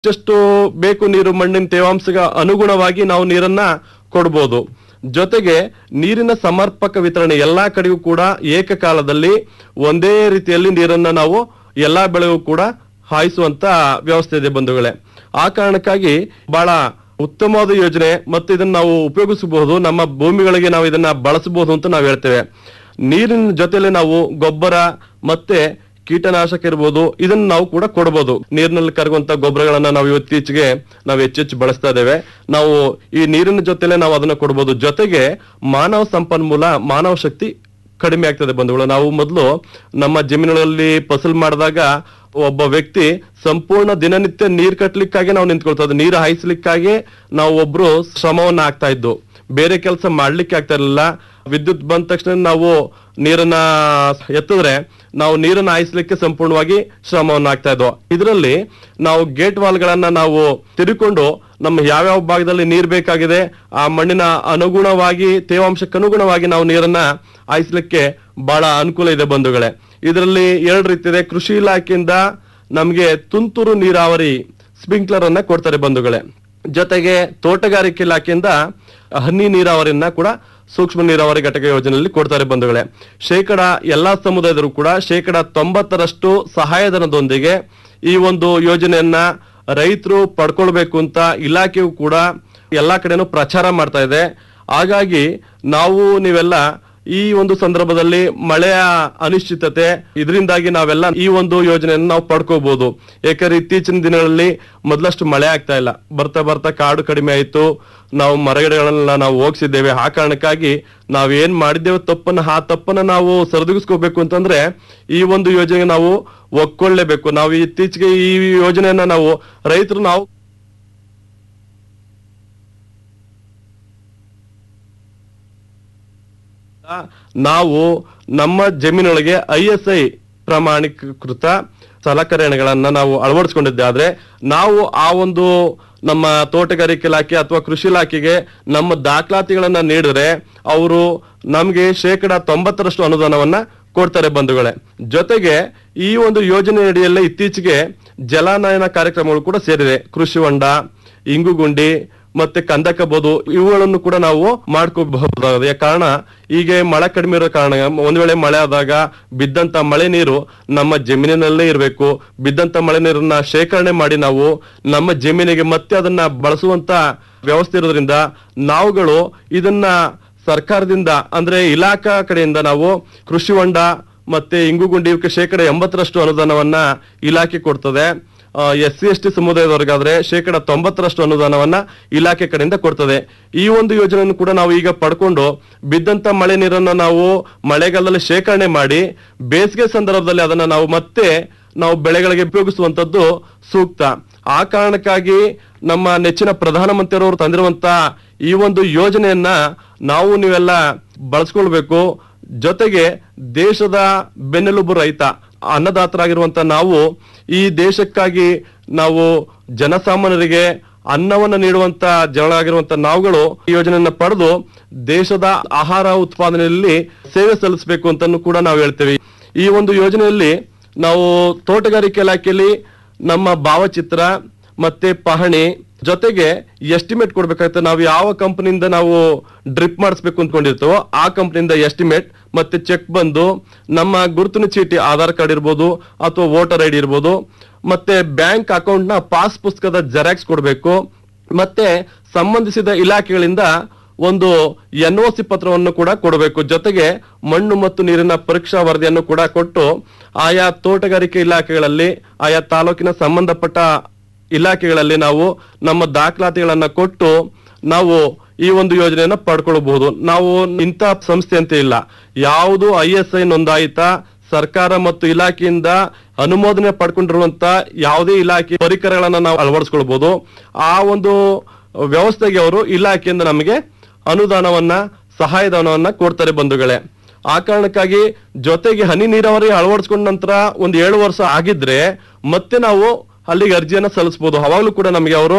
ಎಷ್ಟು ಬೇಕು ನೀರು ಮಣ್ಣಿನ ತೇವಾಂಶಕ್ಕೆ ಅನುಗುಣವಾಗಿ ನಾವು ನೀರನ್ನ ಕೊಡಬಹುದು. ಜೊತೆಗೆ ನೀರಿನ ಸಮರ್ಪಕ ವಿತರಣೆ ಎಲ್ಲಾ ಕಡೆಗೂ ಕೂಡ ಏಕಕಾಲದಲ್ಲಿ ಒಂದೇ ರೀತಿಯಲ್ಲಿ ನೀರನ್ನ ನಾವು ಎಲ್ಲಾ ಬೆಳೆಗೂ ಕೂಡ ಹಾಯಿಸುವಂತ ವ್ಯವಸ್ಥೆ ಇದೆ ಬಂಧುಗಳೇ. ಆ ಕಾರಣಕ್ಕಾಗಿ ಬಹಳ ಉತ್ತಮವಾದ ಯೋಜನೆ ಮತ್ತು ಇದನ್ನ ನಾವು ಉಪಯೋಗಿಸಬಹುದು, ನಮ್ಮ ಭೂಮಿಗಳಿಗೆ ನಾವು ಇದನ್ನ ಬಳಸಬಹುದು ಅಂತ ನಾವು ಹೇಳ್ತೇವೆ. ನೀರಿನ ಜೊತೆಲೆ ನಾವು ಗೊಬ್ಬರ ಮತ್ತೆ ಕೀಟನಾಶಕ ಇರ್ಬೋದು, ಇದನ್ನ ನಾವು ಕೂಡ ಕೊಡಬಹುದು. ನೀರಿನಲ್ಲಿ ಕರಗುವಂತ ಗೊಬ್ಬರಗಳನ್ನ ನಾವು ಇತ್ತೀಚೆಗೆ ನಾವು ಹೆಚ್ಚೆಚ್ಚು ಬಳಸ್ತಾ ಇದ್ದೇವೆ. ನಾವು ಈ ನೀರಿನ ಜೊತೆಲೆ ನಾವು ಅದನ್ನ ಕೊಡಬಹುದು. ಜೊತೆಗೆ ಮಾನವ ಸಂಪನ್ಮೂಲ, ಮಾನವ ಶಕ್ತಿ ಕಡಿಮೆ ಆಗ್ತದೆ ಬಂಧುಗಳು. ನಾವು ಮೊದಲು ನಮ್ಮ ಜಮೀನುಗಳಲ್ಲಿ ಫಸಲ್ ಮಾಡಿದಾಗ ಒಬ್ಬ ವ್ಯಕ್ತಿ ಸಂಪೂರ್ಣ ದಿನನಿತ್ಯ ನೀರ್ ಕಟ್ಟಲಿಕ್ಕಾಗಿ ನಾವು ನಿಂತ್ಕೊಳ್ತಾ, ನೀರು ಹಾಯಿಸ್ಲಿಕ್ಕಾಗಿ ನಾವು ಒಬ್ರು ಶ್ರಮವನ್ನ ಆಗ್ತಾ ಇದ್ದು, ಬೇರೆ ಕೆಲಸ ಮಾಡ್ಲಿಕ್ಕೆ ಆಗ್ತಾ ಇರಲಿಲ್ಲ. ವಿದ್ಯುತ್ ಬಂದ ತಕ್ಷಣ ನಾವು ನೀರನ್ನ ಎತ್ತಿದ್ರೆ ನಾವು ನೀರನ್ನ ಹಾಯಿಸ್ಲಿಕ್ಕೆ ಸಂಪೂರ್ಣವಾಗಿ ಶ್ರಮವನ್ನ ಆಗ್ತಾ ಇದ್ವು. ಇದರಲ್ಲಿ ನಾವು ಗೇಟ್ ವಾಲ್ ಗಳನ್ನ ನಾವು ತಿರುಕೊಂಡು ನಮ್ಮ ಯಾವ್ಯಾವ ಭಾಗದಲ್ಲಿ ನೀರ್ ಬೇಕಾಗಿದೆ ಆ ಮಣ್ಣಿನ ಅನುಗುಣವಾಗಿ ತೇವಾಂಶಕ್ಕೆ ಅನುಗುಣವಾಗಿ ನಾವು ನೀರನ್ನ ಹಾಯಿಸ್ಲಿಕ್ಕೆ ಬಹಳ ಅನುಕೂಲ ಇದೆ ಬಂಧುಗಳೇ. ಇದರಲ್ಲಿ 2 ರೀತಿ ಇದೆ. ಕೃಷಿ ಇಲಾಖೆಯಿಂದ ನಮ್ಗೆ ತುಂತುರು ನೀರಾವರಿ ಸ್ಪ್ರಿಂಕ್ಲರ್ ಅನ್ನ ಕೊಡ್ತಾರೆ ಬಂಧುಗಳೇ. ಜೊತೆಗೆ ತೋಟಗಾರಿಕೆ ಇಲಾಖೆಯಿಂದ ಹನಿ ನೀರಾವರಿಯನ್ನ ಕೂಡ ಸೂಕ್ಷ್ಮ ನೀರಾವರಿ ಘಟಕ ಯೋಜನೆಯಲ್ಲಿ ಕೊಡ್ತಾರೆ ಬಂಧುಗಳೇ. ಎಲ್ಲಾ ಸಮುದಾಯದರು ಕೂಡ 90% ಸಹಾಯಧನದೊಂದಿಗೆ ಈ ಒಂದು ಯೋಜನೆಯನ್ನ ರೈತರು ಪಡ್ಕೊಳ್ಬೇಕು ಅಂತ ಇಲಾಖೆಯು ಕೂಡ ಎಲ್ಲಾ ಕಡೆನೂ ಪ್ರಚಾರ ಮಾಡ್ತಾ ಇದೆ. ಹಾಗಾಗಿ ನೀವೆಲ್ಲ ಈ ಒಂದು ಸಂದರ್ಭದಲ್ಲಿ ಮಳೆಯ ಅನಿಶ್ಚಿತತೆ ಇದರಿಂದಾಗಿ ನಾವೆಲ್ಲ ಈ ಒಂದು ಯೋಜನೆಯನ್ನು ನಾವು ಪಡ್ಕೋಬಹುದು. ಯಾಕಂದ್ರೆ ಇತ್ತೀಚಿನ ದಿನಗಳಲ್ಲಿ ಮೊದಲಷ್ಟು ಮಳೆ ಆಗ್ತಾ ಇಲ್ಲ, ಬರ್ತಾ ಬರ್ತಾ ಕಾಡು ಕಡಿಮೆ ಆಯ್ತು, ನಾವು ಮರಗಿಡಗಳನ್ನ ನಾವು ಹೋಗ್ಸಿದ್ದೇವೆ. ಆ ಕಾರಣಕ್ಕಾಗಿ ನಾವೇನ್ ಮಾಡಿದ್ದೇವೆ ಆ ತಪ್ಪನ್ನ ನಾವು ಸರಿದೂಗಿಸ್ಕೋಬೇಕು ಅಂತಂದ್ರೆ ಈ ಒಂದು ಯೋಜನೆಗೆ ನಾವು ಒಕ್ಕೊಳ್ಳೇಬೇಕು. ನಾವು ಇತ್ತೀಚೆಗೆ ಈ ಯೋಜನೆಯನ್ನ ನಾವು ರೈತರು ನಾವು ನಮ್ಮ ಜಮೀನೊಳಗೆ ISI ಪ್ರಮಾಣೀಕೃತ ಸಲಕರಣೆಗಳನ್ನ ನಾವು ಅಳವಡಿಸಿಕೊಂಡಿದ್ದೆ ಆದ್ರೆ ನಾವು ಆ ಒಂದು ನಮ್ಮ ತೋಟಗಾರಿಕೆ ಇಲಾಖೆ ಅಥವಾ ಕೃಷಿ ಇಲಾಖೆಗೆ ನಮ್ಮ ದಾಖಲಾತಿಗಳನ್ನ ನೀಡಿದ್ರೆ ಅವರು ನಮ್ಗೆ 90% ಅನುದಾನವನ್ನ ಕೊಡ್ತಾರೆ ಬಂಧುಗಳೇ. ಜೊತೆಗೆ ಈ ಒಂದು ಯೋಜನೆ ಅಡಿಯಲ್ಲೇ ಇತ್ತೀಚೆಗೆ ಜಲಾನಯನ ಕಾರ್ಯಕ್ರಮಗಳು ಕೂಡ ಸೇರಿದೆ. ಕೃಷಿ ಹೊಂಡ, ಇಂಗುಗುಂಡಿ ಮತ್ತೆ ಕಂದಕ ಬೋದು ಇವುಗಳನ್ನು ಕೂಡ ನಾವು ಮಾಡ್ಕೋಬಹುದಾಗಿದೆ. ಕಾರಣ ಈಗ ಮಳೆ ಕಡಿಮೆ ಇರೋ ಕಾರಣ ಒಂದ್ ವೇಳೆ ಮಳೆ ಆದಾಗ ಬಿದ್ದಂತ ಮಳೆ ನೀರು ನಮ್ಮ ಜಮೀನಿನಲ್ಲೇ ಇರಬೇಕು. ಬಿದ್ದಂತ ಮಳೆ ನೀರನ್ನ ಶೇಖರಣೆ ಮಾಡಿ ನಾವು ನಮ್ಮ ಜಮೀನಿಗೆ ಮತ್ತೆ ಅದನ್ನ ಬಳಸುವಂತ ವ್ಯವಸ್ಥೆ ಇರೋದ್ರಿಂದ ನಾವುಗಳು ಇದನ್ನ ಸರ್ಕಾರದಿಂದ ಅಂದ್ರೆ ಇಲಾಖಾ ಕಡೆಯಿಂದ ನಾವು ಕೃಷಿ ಹೊಂಡ ಮತ್ತೆ ಇಂಗುಗುಂಡಿ ಇವಕ್ಕೆ 80% ಅನುದಾನವನ್ನ ಇಲಾಖೆ ಕೊಡ್ತದೆ. SC/ST ಸಮುದಾಯದವರಿಗಾದ್ರೆ 90% ಅನುದಾನವನ್ನ ಇಲಾಖೆ ಕಡೆಯಿಂದ ಕೊಡ್ತದೆ. ಈ ಒಂದು ಯೋಜನೆಯನ್ನು ಕೂಡ ನಾವು ಈಗ ಪಡ್ಕೊಂಡು ಬಿದ್ದಂತ ಮಳೆ ನೀರನ್ನ ನಾವು ಮಳೆಗಾಲದಲ್ಲಿ ಶೇಖರಣೆ ಮಾಡಿ ಬೇಸಿಗೆ ಸಂದರ್ಭದಲ್ಲಿ ಅದನ್ನ ನಾವು ಮತ್ತೆ ನಾವು ಬೆಳೆಗಳಿಗೆ ಉಪಯೋಗಿಸುವಂತದ್ದು ಸೂಕ್ತ. ಆ ಕಾರಣಕ್ಕಾಗಿ ನಮ್ಮ ನೆಚ್ಚಿನ ಪ್ರಧಾನಮಂತ್ರಿಯವರು ತಂದಿರುವಂತ ಈ ಒಂದು ಯೋಜನೆಯನ್ನ ನೀವೆಲ್ಲ ಬಳಸ್ಕೊಳ್ಬೇಕು. ಜೊತೆಗೆ ದೇಶದ ಬೆನ್ನೆಲುಬು ರೈತ, ಅನ್ನದಾತರಾಗಿರುವಂತ ನಾವು ಈ ದೇಶಕ್ಕಾಗಿ ನಾವು ಜನಸಾಮಾನ್ಯರಿಗೆ ಅನ್ನವನ್ನ ನೀಡುವಂತ ಜನರಾಗಿರುವಂತ ನಾವುಗಳು ಈ ಯೋಜನೆಯನ್ನ ಪಡೆದು ದೇಶದ ಆಹಾರ ಉತ್ಪಾದನೆಯಲ್ಲಿ ಸೇವೆ ಸಲ್ಲಿಸಬೇಕು ಅಂತ ಕೂಡ ನಾವು ಹೇಳ್ತೇವೆ. ಈ ಒಂದು ಯೋಜನೆಯಲ್ಲಿ ನಾವು ತೋಟಗಾರಿಕೆ ಇಲಾಖೆಯಲ್ಲಿ ನಮ್ಮ ಭಾವಚಿತ್ರ ಮತ್ತೆ ಪಹಣಿ ಜೊತೆಗೆ ಎಸ್ಟಿಮೇಟ್ ಕೊಡ್ಬೇಕಾಗುತ್ತೆ. ನಾವು ಯಾವ ಕಂಪನಿಯಿಂದ ನಾವು ಡ್ರಿಪ್ ಮಾಡಿಸ್ಬೇಕು ಅಂದ್ಕೊಂಡಿರ್ತೇವೋ ಆ ಕಂಪನಿಯಿಂದ ಎಸ್ಟಿಮೇಟ್ ಮತ್ತೆ ಚೆಕ್ ಬಂದು ನಮ್ಮ ಗುರುತಿನ ಚೀಟಿ, ಆಧಾರ್ ಕಾರ್ಡ್ ಇರ್ಬೋದು ಅಥವಾ ವೋಟರ್ ID ಇರ್ಬೋದು, ಮತ್ತೆ ಬ್ಯಾಂಕ್ ಅಕೌಂಟ್ ನ ಪಾಸ್ ಪುಸ್ತಕದ ಜೆರಾಕ್ಸ್ ಕೊಡಬೇಕು. ಮತ್ತೆ ಸಂಬಂಧಿಸಿದ ಇಲಾಖೆಗಳಿಂದ ಒಂದು NOC ಪತ್ರವನ್ನು ಕೂಡ ಕೊಡಬೇಕು. ಜೊತೆಗೆ ಮಣ್ಣು ಮತ್ತು ನೀರಿನ ಪರೀಕ್ಷಾ ವರದಿಯನ್ನು ಕೂಡ ಕೊಟ್ಟು ಆಯಾ ತೋಟಗಾರಿಕೆ ಇಲಾಖೆಗಳಲ್ಲಿ ಆಯಾ ತಾಲೂಕಿನ ಸಂಬಂಧಪಟ್ಟ ಇಲಾಖೆಗಳಲ್ಲಿ ನಾವು ನಮ್ಮ ದಾಖಲಾತಿಗಳನ್ನ ಕೊಟ್ಟು ನಾವು ಈ ಒಂದು ಯೋಜನೆಯನ್ನ ಪಡ್ಕೊಳ್ಬಹುದು. ನಾವು ಇಂಥ ಸಂಸ್ಥೆ ಅಂತ ಇಲ್ಲ, ಯಾವುದು ISI ನೋಂದಾಯಿತ ಸರ್ಕಾರ ಮತ್ತು ಇಲಾಖೆಯಿಂದ ಅನುಮೋದನೆ ಪಡ್ಕೊಂಡಿರುವಂತ ಯಾವುದೇ ಇಲಾಖೆ ಪರಿಕರಗಳನ್ನ ನಾವು ಅಳವಡಿಸ್ಕೊಳ್ಬಹುದು. ಆ ಒಂದು ವ್ಯವಸ್ಥೆಗೆ ಅವರು ಇಲಾಖೆಯಿಂದ ನಮಗೆ ಅನುದಾನವನ್ನ ಸಹಾಯಧನವನ್ನ ಕೊಡ್ತಾರೆ ಬಂಧುಗಳೇ. ಆ ಕಾರಣಕ್ಕಾಗಿ ಜೊತೆಗೆ ಹನಿ ನೀರಾವರಿ ಅಳವಡಿಸ್ಕೊಂಡ ನಂತರ 7 ವರ್ಷ ಆಗಿದ್ರೆ ಮತ್ತೆ ನಾವು ಅಲ್ಲಿಗೆ ಅರ್ಜಿಯನ್ನ ಸಲ್ಲಿಸಬಹುದು. ಅವಾಗಲೂ ಕೂಡ ನಮಗೆ ಅವರು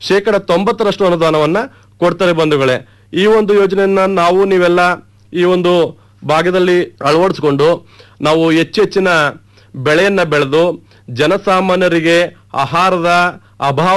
90% ಅನುದಾನವನ್ನ ಕೊಡ್ತಾರೆ ಬಂಧುಗಳೇ. ಈ ಒಂದು ಯೋಜನೆಯನ್ನ ನೀವೆಲ್ಲ ಈ ಒಂದು ಭಾಗದಲ್ಲಿ ಅಳವಡಿಸಿಕೊಂಡು ನಾವು ಹೆಚ್ಚಿನ ಬೆಳೆಯನ್ನ ಬೆಳೆದು ಜನಸಾಮಾನ್ಯರಿಗೆ ಆಹಾರದ ಅಭಾವ